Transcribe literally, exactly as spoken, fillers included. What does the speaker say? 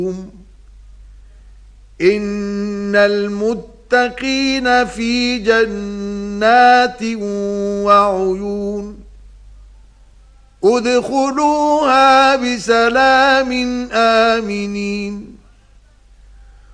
إن المتقين في جنات وعيون ادخلوها بسلام آمنين